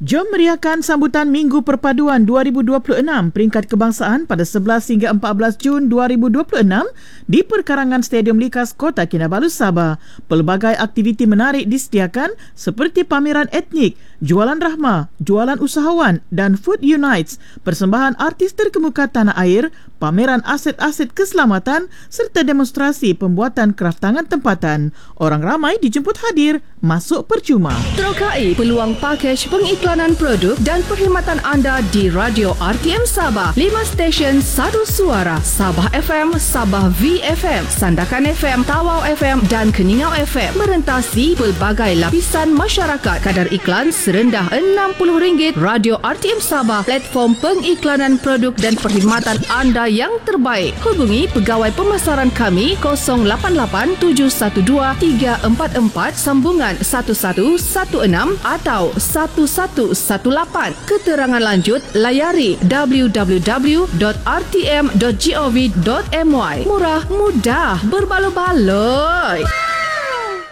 Jom meriahkan sambutan Minggu Perpaduan 2026 peringkat kebangsaan pada 11 hingga 14 Jun 2026 di perkarangan Stadium Likas Kota Kinabalu, Sabah. Pelbagai aktiviti menarik disediakan seperti pameran etnik, jualan rahmah, jualan usahawan dan Food Unites, persembahan artis terkemuka tanah air, pameran aset-aset keselamatan serta demonstrasi pembuatan kraft tangan tempatan. Orang ramai dijemput hadir, masuk percuma. Terokai peluang pakej pengiklanan produk dan perkhidmatan anda di Radio RTM Sabah. 5 stesen, 1 suara. Sabah FM, Sabah VFM, Sandakan FM, Tawau FM dan Keningau FM. Merentasi pelbagai lapisan masyarakat. Kadar iklan serendah RM60. Radio RTM Sabah, platform pengiklanan produk dan perkhidmatan anda yang terbaik. Hubungi pegawai pemasaran kami 088 712 344 sambungan 1116 atau 1118. Keterangan lanjut layari www.rtm.gov.my. Murah, mudah, berbaloi-baloi.